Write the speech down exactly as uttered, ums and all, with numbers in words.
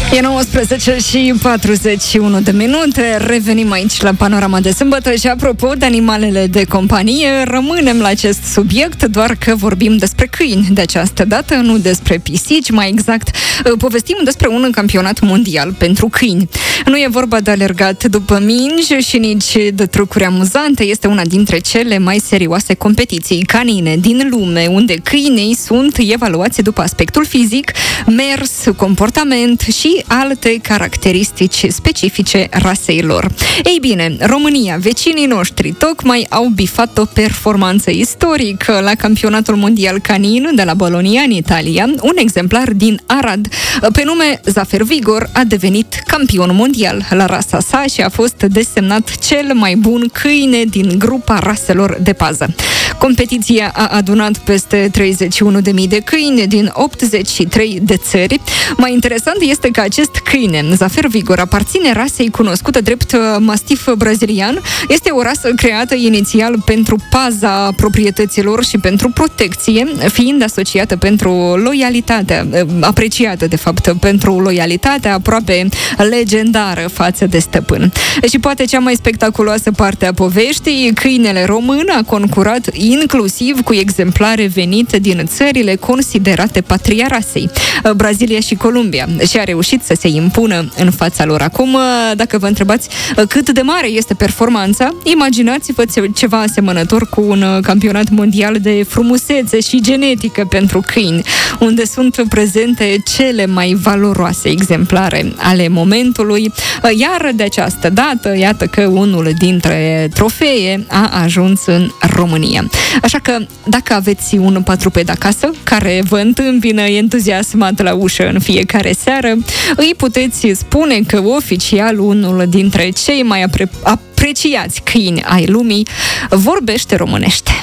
E nouăsprezece și patruzeci și unu de minute, revenim aici la Panorama de sâmbătă și apropo de animalele de companie, rămânem la acest subiect, doar că vorbim despre câini de această dată, nu despre pisici, mai exact povestim despre un campionat mondial pentru câini. Nu e vorba de alergat după mingi și nici de trucuri amuzante, este una dintre cele mai serioase competiții canine din lume, unde câinii sunt evaluați după aspectul fizic, mers, comportament și alte caracteristici specifice rasei lor. Ei bine, România, vecinii noștri, tocmai au bifat o performanță istorică la campionatul mondial canin de la Bologna, în Italia. Un exemplar din Arad, pe nume Zafer Vigor, a devenit campion mondial la rasa sa și a fost desemnat cel mai bun câine din grupa raselor de pază. Competiția a adunat peste treizeci și unu de mii de câini din optzeci și trei de țări. Mai interesant este că acest câine, Zafer Vigor, aparține rasei cunoscută drept mastif brazilian. Este o rasă creată inițial pentru paza proprietăților și pentru protecție, fiind asociată pentru loialitatea, apreciată de fapt pentru loialitatea aproape legendară față de stăpân. Și poate cea mai spectaculoasă parte a poveștii, câinele român a concurat inclusiv cu exemplare venite din țările considerate patria rasei, Brazilia și Columbia, și a reușit să se impună în fața lor. Acum, dacă vă întrebați cât de mare este performanța, imaginați-vă ceva asemănător cu un campionat mondial de frumusețe și genetică pentru câini, unde sunt prezente cele mai valoroase exemplare ale momentului, iar de această dată, iată că unul dintre trofee a ajuns în România. Așa că, dacă aveți un patruped acasă, care vă întâmpină entuziasmat la ușă în fiecare seară, îi puteți spune că oficial unul dintre cei mai apre- apreciați câini ai lumii vorbește românește.